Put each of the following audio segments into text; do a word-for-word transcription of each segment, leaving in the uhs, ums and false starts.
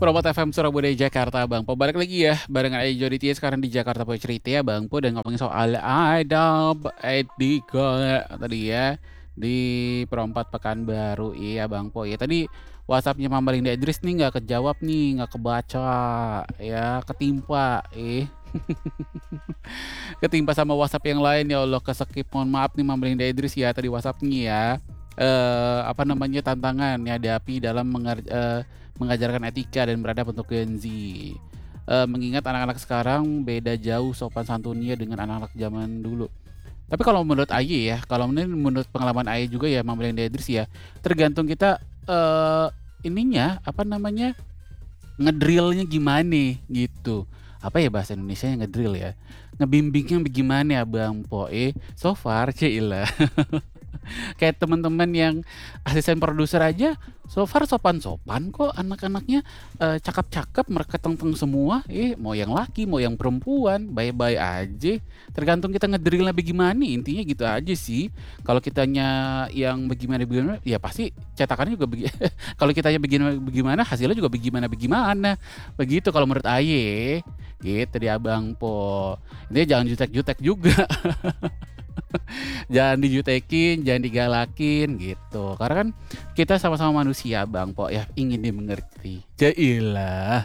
Promote F M Surabaya Jakarta Bang Po. Balik lagi ya barengan Aja Joditya sekarang di Jakarta Punya Cerita ya Bang Po, dan ngomongin soal adab etika tadi ya di perempat Pekanbaru iya Bang Po ya. Tadi WhatsAppnya Mama Linda Idris nih nggak kejawab nih, nggak kebaca ya, ketimpa eh ketimpa sama WhatsApp yang lain ya Allah, keskip. Mohon maaf nih Mama Linda Idris ya, tadi WhatsAppnya ya. Eh apa namanya, tantangan ya dihadapi dalam mengar- eh, mengajarkan etika dan beradab untuk Gen Z. Eh, mengingat anak-anak sekarang beda jauh sopan santunnya dengan anak-anak zaman dulu. Tapi kalau menurut Aye ya, kalau menurut, menurut pengalaman Aye juga ya, Mama Linda Idris ya, tergantung kita eh ininya apa namanya, ngedrillnya gimana gitu. Apa ya bahasa Indonesia yang ngedrill ya? Ngebimbingnya bagaimana ya Bang Po? Eh, so far cila. Kayak teman-teman yang asisten produser aja so far sopan-sopan kok anak-anaknya, eh, cakep-cakep, mereka teng-teng semua. Eh, mau yang laki, mau yang perempuan, bye-bye aja. Tergantung kita ngedrillnya bagaimana, intinya gitu aja sih. Kalau kitanya yang bagaimana-bagaimana, ya pasti cetakannya juga begi kalau kitanya bagaimana-bagaimana, hasilnya juga bagaimana-bagaimana. Begitu kalau menurut Aye, gitu di Abang Po. Intinya jangan jutek-jutek juga. Jangan dijutekin, jangan digalakin gitu. Karena kan kita sama-sama manusia Bang Po ya, ingin dimengerti. Jailah.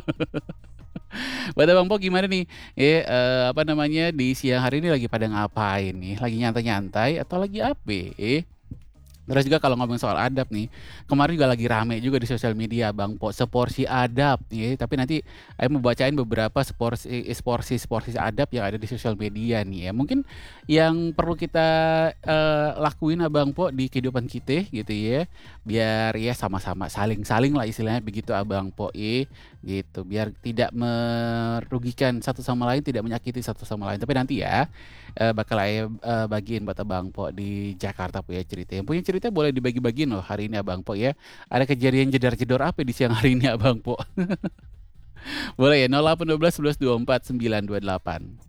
Buat Bang Po gimana nih? Eh, eh, apa namanya, di siang hari ini lagi pada ngapain nih? Lagi nyantai-nyantai atau lagi apa? Eh, terus juga kalau ngomong soal adab nih, kemarin juga lagi rame juga di sosial media Bang Po, seporsi adab ya. Tapi nanti saya mau bacain beberapa seporsi seporsi seporsi adab yang ada di sosial media nih ya. Mungkin yang perlu kita eh, lakuin Abang Po di kehidupan kita gitu ya. Biar ya sama-sama saling-saling lah istilahnya begitu Abang Po eh, gitu. Biar tidak merugikan satu sama lain, tidak menyakiti satu sama lain. Tapi nanti ya eh, bakal saya eh, bagiin buat Abang Po di Jakarta punya cerita. Yang punya cerita boleh dibagi-bagiin loh hari ini Abang Po ya. Ada kejadian jedar-jedor apa di siang hari ini Abang Po? Boleh ya, nol delapan satu dua sebelas dua empat sembilan dua delapan.